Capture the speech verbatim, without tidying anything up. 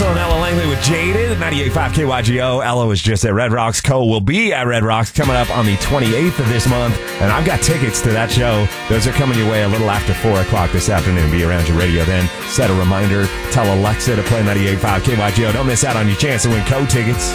Russell and Ella Langley with Jaded at ninety-eight point five K Y G O. Ella was just at Red Rocks. Cole will be at Red Rocks coming up on the twenty-eighth of this month. And I've got tickets to that show. Those are coming your way a little after four o'clock this afternoon. Be around your radio then. Set a reminder. Tell Alexa to play ninety-eight point five K Y G O. Don't miss out on your chance to win Cole tickets.